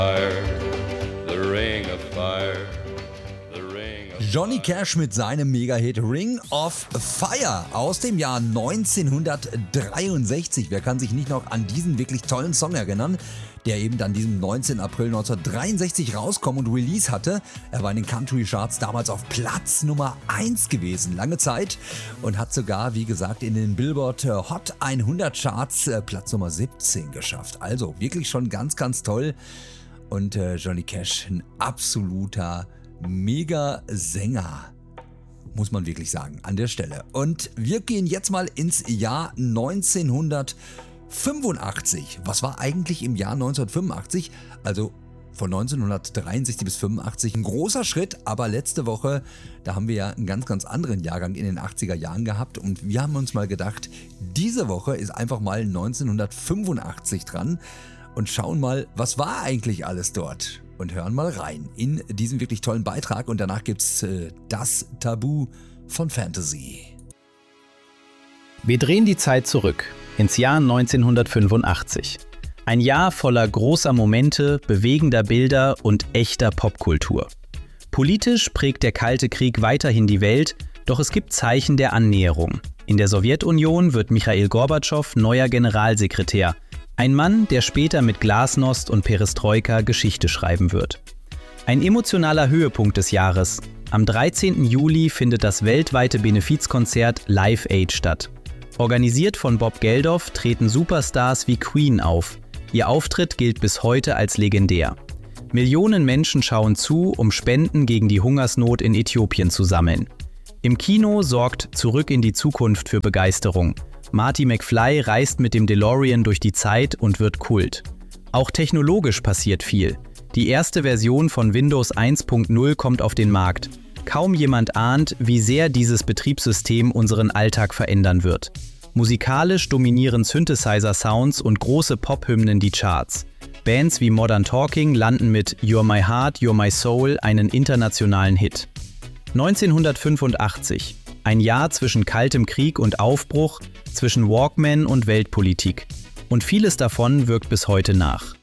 Johnny Cash mit seinem Mega-Hit Ring of Fire aus dem Jahr 1963. Wer kann sich nicht noch an diesen wirklich tollen Song erinnern, der eben dann diesem 19. April 1963 rauskommen und Release hatte. Er war in den Country-Charts damals auf Platz Nummer 1 gewesen, lange Zeit, und hat sogar, wie gesagt, in den Billboard Hot 100 Charts Platz Nummer 17 geschafft. Also wirklich schon ganz, ganz toll. Und Johnny Cash, ein absoluter Mega-Sänger, muss man wirklich sagen, an der Stelle. Und wir gehen jetzt mal ins Jahr 1985. Was war eigentlich im Jahr 1985? Also von 1963 bis 85 ein großer Schritt, aber letzte Woche, da haben wir ja einen ganz, ganz anderen Jahrgang in den 80er Jahren gehabt und wir haben uns mal gedacht, diese Woche ist einfach mal 1985 dran und schauen mal, was war eigentlich alles dort? Und hören mal rein in diesen wirklich tollen Beitrag und danach gibt's das Tabu von Fantasy. Wir drehen die Zeit zurück ins Jahr 1985. Ein Jahr voller großer Momente, bewegender Bilder und echter Popkultur. Politisch prägt der Kalte Krieg weiterhin die Welt, doch es gibt Zeichen der Annäherung. In der Sowjetunion wird Michail Gorbatschow neuer Generalsekretär. Ein Mann, der später mit Glasnost und Perestroika Geschichte schreiben wird. Ein emotionaler Höhepunkt des Jahres. Am 13. Juli findet das weltweite Benefizkonzert Live Aid statt. Organisiert von Bob Geldof treten Superstars wie Queen auf. Ihr Auftritt gilt bis heute als legendär. Millionen Menschen schauen zu, um Spenden gegen die Hungersnot in Äthiopien zu sammeln. Im Kino sorgt Zurück in die Zukunft für Begeisterung. Marty McFly reist mit dem DeLorean durch die Zeit und wird Kult. Auch technologisch passiert viel. Die erste Version von Windows 1.0 kommt auf den Markt. Kaum jemand ahnt, wie sehr dieses Betriebssystem unseren Alltag verändern wird. Musikalisch dominieren Synthesizer-Sounds und große Pop-Hymnen die Charts. Bands wie Modern Talking landen mit You're My Heart, You're My Soul einen internationalen Hit. 1985. Ein Jahr zwischen Kaltem Krieg und Aufbruch, zwischen Walkman und Weltpolitik. Und vieles davon wirkt bis heute nach.